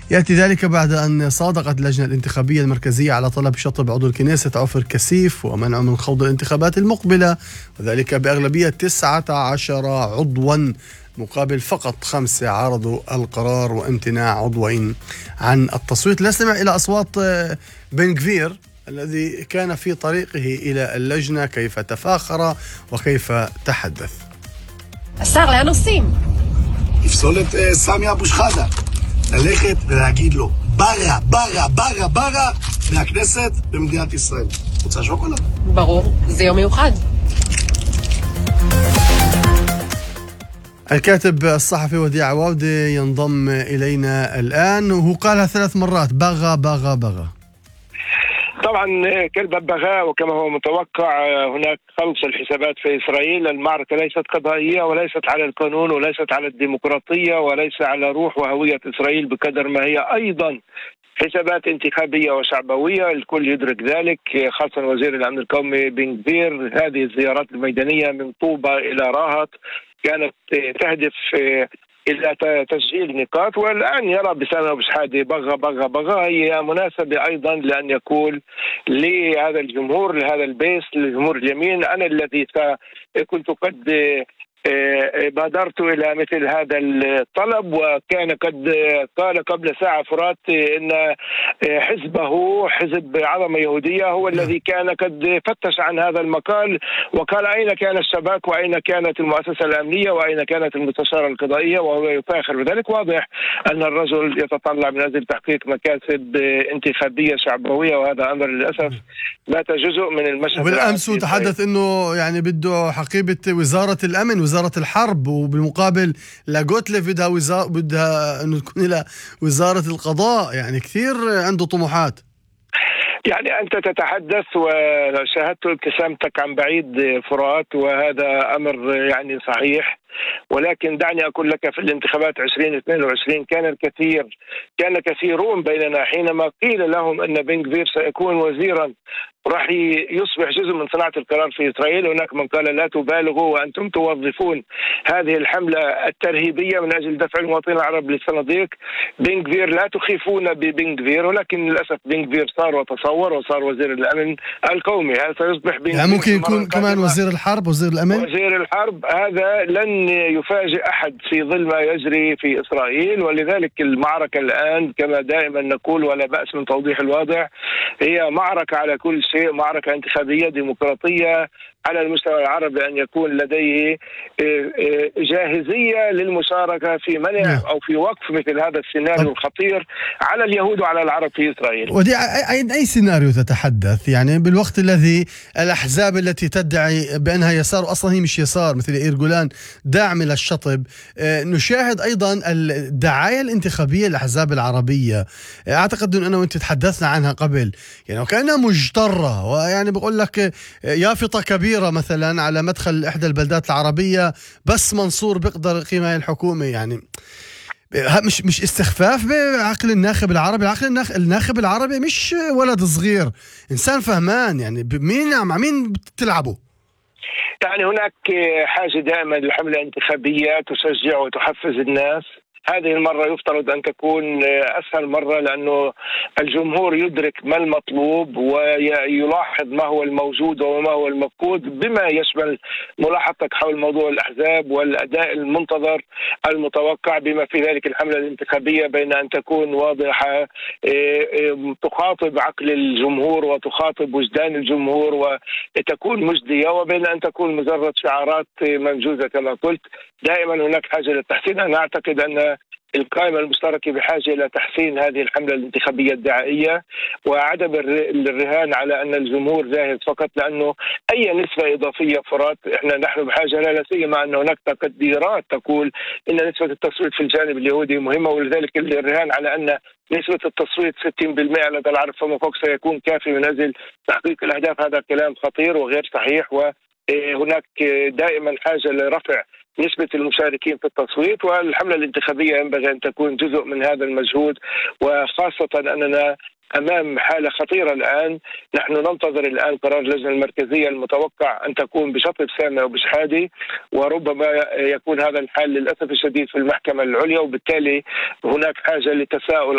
يأتي ذلك بعد أن صادقت اللجنة الانتخابية المركزية على طلب شطب عضو الكنيسة عوفر كسيف ومنعه من خوض الانتخابات المقبلة، وذلك بأغلبية 19 عضوا مقابل فقط 5 عارضوا القرار وامتناع عضوين عن التصويت. نستمع إلى أصوات بن غفير الذي كان في طريقه إلى اللجنة، كيف تفاخر وكيف تحدث. השר, לאן נוסעים? לפסול את סמי אבו שחאדה, ללכת ולהגיד לו ברה מהכנסת במדינת ישראל. רוצה שוקולד? ברור, זה יום מיוחד. الكاتب الصحفي وديع عواودة ينضم إلينا الآن، وهو قالها 3 مرات: بغى. طبعا كالببغاء وكما هو متوقع هناك خلص الحسابات في إسرائيل. المعركة ليست قضائية وليست على القانون وليست على الديمقراطية وليس على روح وهوية إسرائيل بقدر ما هي أيضا حسابات انتخابية وشعبوية. الكل يدرك ذلك، خاصة وزير الأمن القومي بن غفير. هذه الزيارات الميدانية من طوبى إلى راهط كانت تهدف إلى تسجيل نقاط، والآن يرى بسامي أبو شحادة بغى. هي مناسبة أيضا لأن يقول لهذا الجمهور، لهذا البيس، لجمهور اليمين: أنا الذي كنت قد بادرت إلى مثل هذا الطلب، وكان قد قال قبل ساعة فرات إن حزبه، حزب عظمة يهودية، هو الذي كان قد فتش عن هذا المقال وقال أين كان الشباك وأين كانت المؤسسة الأمنية وأين كانت المستشارة القضائية، وهو يفاخر بذلك. واضح أن الرجل يتطلع من أجل تحقيق مكاسب انتخابية شعبوية، وهذا أمر للأسف بات جزء من المشهد. وبالأمس تحدث أنه يعني بده حقيبة وزارة الأمن، وزارة الحرب، وبالمقابل لاغوتليف بدها أنه تكون إلى وزارة القضاء. يعني كثير عنده طموحات. يعني أنت تتحدث وشاهدت ابتسامتك عن بعيد فرات، وهذا أمر يعني صحيح، ولكن دعني أقول لك في الانتخابات 2022 كان كثيرون بيننا حينما قيل لهم أن بن غفير سيكون وزيرا راح يصبح جزء من صناعة القرار في إسرائيل. هناك من قال لا تبالغوا وأنتم توظفون هذه الحملة الترهيبية من أجل دفع المواطنين العرب للصناديق. بن غفير لا تخيفون ببن غفير، ولكن للأسف بن غفير صار وتصور وصار وزير الأمن القومي. هذا سيصبح بن يعني ممكن يكون كمان وزير الحرب، وزير الأمن. وزير الحرب هذا لن يفاجئ أحد في ظل ما يجري في إسرائيل، ولذلك المعركة الآن كما دائما نقول ولا بأس من توضيح الواضح، هي معركة على كل شيء، معركة انتخابية ديمقراطية على المستوى العربي، أن يكون لديه جاهزية للمشاركة في منع أو في وقف مثل هذا السيناريو الخطير على اليهود وعلى العرب في إسرائيل. ودي أي سيناريو تتحدث؟ يعني بالوقت الذي الأحزاب التي تدعي بأنها يسار أصلا هي مش يسار مثل يائير جولان داعم إلى الشطب، نشاهد أيضا الدعاية الانتخابية للأحزاب العربية. أعتقد أن أنا وأنت تحدثنا عنها قبل، يعني وكأنها مجترة، ويعني بقول لك يافطة كبيرة مثلا على مدخل إحدى البلدات العربية بس منصور بيقدر يقيمها الحكومة. يعني مش استخفاف بعقل الناخب العربي. الناخب العربي مش ولد صغير، إنسان فهمان. يعني مين بتلعبوا؟ يعني هناك حاجة دائما للحملة الانتخابية تشجع وتحفز الناس. هذه المرة يفترض أن تكون أسهل مرة، لأنه الجمهور يدرك ما المطلوب ويلاحظ ما هو الموجود وما هو المفقود، بما يشمل ملاحظتك حول موضوع الأحزاب والأداء المنتظر المتوقع، بما في ذلك الحملة الانتخابية بين أن تكون واضحة تخاطب عقل الجمهور وتخاطب وجدان الجمهور وتكون مجدية، وبين أن تكون مجرد شعارات منجوزة كما قلت. دائما هناك حاجة للتحسين. أنا أعتقد أن القائمة المشتركة بحاجة إلى تحسين هذه الحملة الانتخابية الدعائية وعدم الرهان على أن الجمهور جاهز فقط، لأنه أي نسبة إضافية فرات نحن بحاجة لها، لا سيما أن هناك تقديرات تقول أن نسبة التصويت في الجانب اليهودي مهمة، ولذلك الرهان على أن نسبة التصويت 60% لدى العرب فما فوق سيكون كافي من أجل تحقيق الأهداف. هذا كلام خطير وغير صحيح، وهناك دائما حاجة لرفع نسبة المشاركين في التصويت، والحملة الانتخابية ينبغي أن تكون جزء من هذا المجهود، وخاصة أننا أمام حالة خطيرة الآن. نحن ننتظر الآن قرار اللجنة المركزية المتوقع أن تكون بشطب سامي أبو شحادة، وربما يكون هذا الحال للأسف الشديد في المحكمة العليا، وبالتالي هناك حاجة لتساؤل